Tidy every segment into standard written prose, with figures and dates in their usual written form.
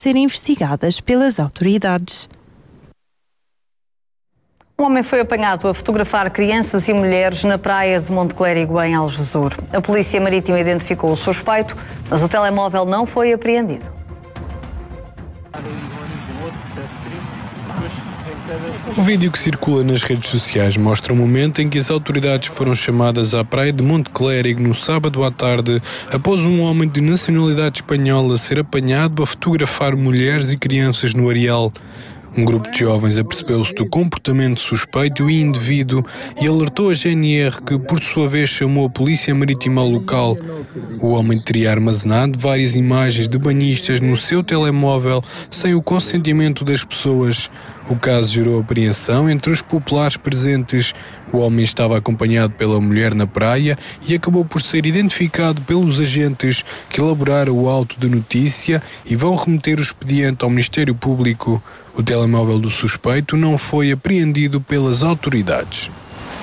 serem investigadas pelas autoridades. Um homem foi apanhado a fotografar crianças e mulheres na praia de Monte Clérigo, em Algesur. A Polícia Marítima identificou o suspeito, mas o telemóvel não foi apreendido. O vídeo que circula nas redes sociais mostra o momento em que as autoridades foram chamadas à praia de Monte Clérigo no sábado à tarde, após um homem de nacionalidade espanhola ser apanhado a fotografar mulheres e crianças no areal. Um grupo de jovens apercebeu-se do comportamento suspeito e indevido e alertou a GNR, que por sua vez chamou a Polícia Marítima ao local. O homem teria armazenado várias imagens de banhistas no seu telemóvel sem o consentimento das pessoas. O caso gerou apreensão entre os populares presentes. O homem estava acompanhado pela mulher na praia e acabou por ser identificado pelos agentes, que elaboraram o auto de notícia e vão remeter o expediente ao Ministério Público. O telemóvel do suspeito não foi apreendido pelas autoridades.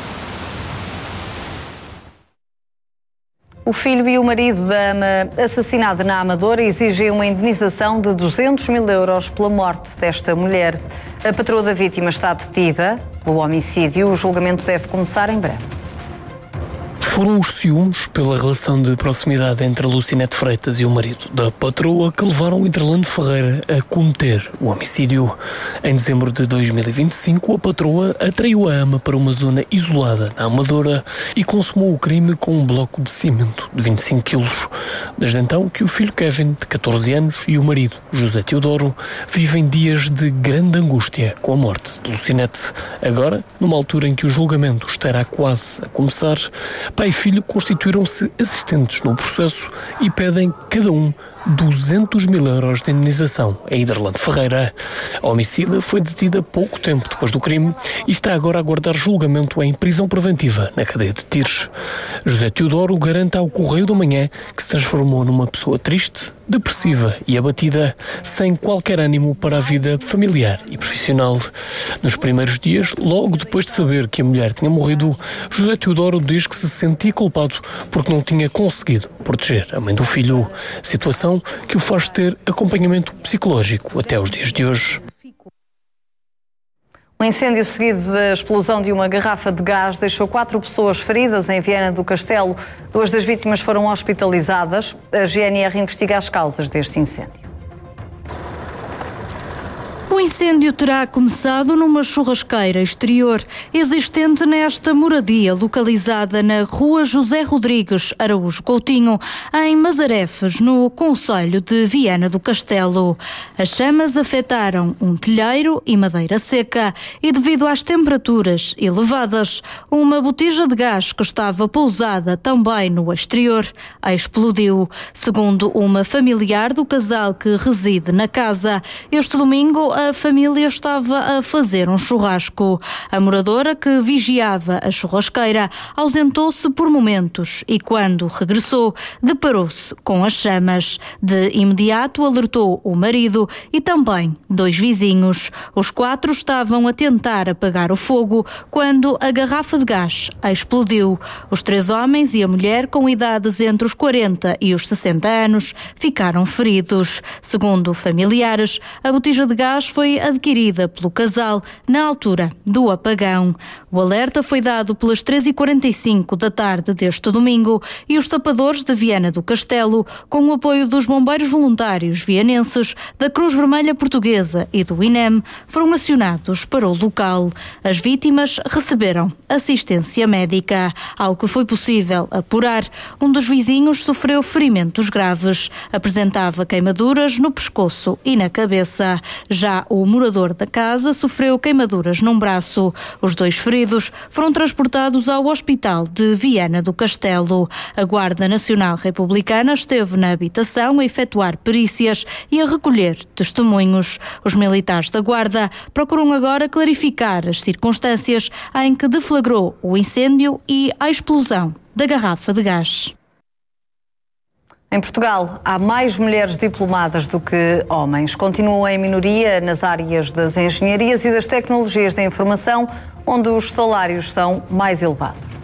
O filho e o marido da ama assassinada na Amadora exigem uma indenização de 200 mil euros pela morte desta mulher. A patroa da vítima está detida pelo homicídio. O julgamento deve começar em breve. Foram os ciúmes pela relação de proximidade entre Lucinete Freitas e o marido da patroa que levaram Interlando Ferreira a cometer o homicídio. Em dezembro de 2025, a patroa atraiu a ama para uma zona isolada na Amadora e consumou o crime com um bloco de cimento de 25 quilos. Desde então que o filho Kevin, de 14 anos, e o marido, José Teodoro, vivem dias de grande angústia com a morte de Lucinete. Agora, numa altura em que o julgamento estará quase a começar, pai e filho constituíram-se assistentes no processo e pedem cada um 200 mil euros de indenização a Interlando Ferreira. A homicida foi detida pouco tempo depois do crime e está agora a aguardar julgamento em prisão preventiva na cadeia de Tires. José Teodoro garante ao Correio da Manhã que se transformou numa pessoa triste, depressiva e abatida, sem qualquer ânimo para a vida familiar e profissional. Nos primeiros dias, logo depois de saber que a mulher tinha morrido, José Teodoro diz que se sentia culpado porque não tinha conseguido proteger a mãe do filho, situação que o faz ter acompanhamento psicológico até os dias de hoje. Um incêndio seguido da explosão de uma garrafa de gás deixou 4 pessoas feridas em Viana do Castelo. 2 das vítimas foram hospitalizadas. A GNR investiga as causas deste incêndio. O incêndio terá começado numa churrasqueira exterior existente nesta moradia localizada na Rua José Rodrigues Araújo Coutinho, em Mazarefes, no concelho de Viana do Castelo. As chamas afetaram um telheiro e madeira seca e, devido às temperaturas elevadas, uma botija de gás que estava pousada também no exterior explodiu. Segundo uma familiar do casal que reside na casa, este domingo a família estava a fazer um churrasco. A moradora, que vigiava a churrasqueira, ausentou-se por momentos e, quando regressou, deparou-se com as chamas. De imediato alertou o marido e também 2 vizinhos. Os 4 estavam a tentar apagar o fogo quando a garrafa de gás explodiu. Os 3 homens e a mulher, com idades entre os 40 e os 60 anos, ficaram feridos. Segundo familiares, a botija de gás foi adquirida pelo casal na altura do apagão. O alerta foi dado pelas 3h45 da tarde deste domingo e os tapadores de Viana do Castelo, com o apoio dos bombeiros voluntários vianenses, da Cruz Vermelha Portuguesa e do INEM, foram acionados para o local. As vítimas receberam assistência médica. Ao que foi possível apurar, um dos vizinhos sofreu ferimentos graves. Apresentava queimaduras no pescoço e na cabeça. Já o morador da casa sofreu queimaduras num braço. Os 2 feridos foram transportados ao hospital de Viana do Castelo. A Guarda Nacional Republicana esteve na habitação a efetuar perícias e a recolher testemunhos. Os militares da Guarda procuram agora clarificar as circunstâncias em que deflagrou o incêndio e a explosão da garrafa de gás. Em Portugal, há mais mulheres diplomadas do que homens. Continuam em minoria nas áreas das engenharias e das tecnologias da informação, onde os salários são mais elevados.